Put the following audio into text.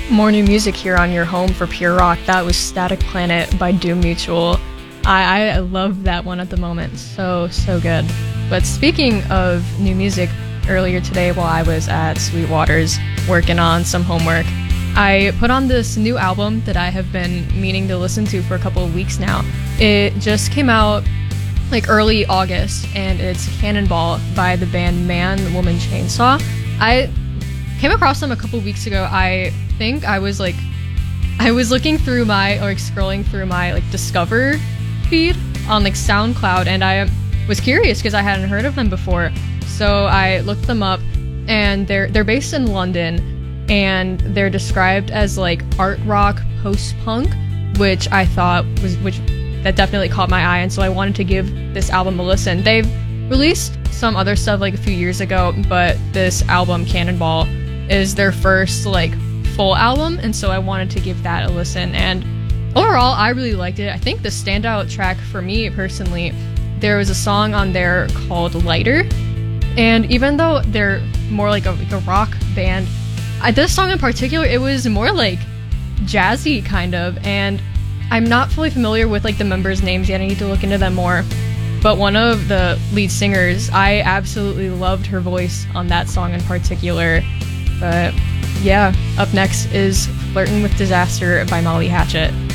More new music here on your home for Pure Rock. That was Static Planet by Doom Mutual. I love that one at the moment. So good. But speaking of new music, earlier today while I was at Sweetwater's working on some homework, I put on this new album that I have been meaning to listen to for a couple of weeks now. It just came out like early August, and it's Cannonball by the band Man Woman Chainsaw. I came across them a couple weeks ago. I think I was looking through scrolling through my Discover feed on SoundCloud, and I was curious because I hadn't heard of them before. So I looked them up, and they're based in London, and they're described as art rock post-punk, which I thought that definitely caught my eye, and so I wanted to give this album a listen. They've released some other stuff a few years ago, but this album, Cannonball, is their first full album, and so I wanted to give that a listen. And overall, I really liked it. I think the standout track for me personally, there was a song on there called Lighter, and even though they're more like a rock band, this song in particular, it was more jazzy kind of, and I'm not fully familiar with the members' names yet. I need to look into them more. But one of the lead singers, I absolutely loved her voice on that song in particular. But yeah, up next is Flirtin' with Disaster by Molly Hatchet.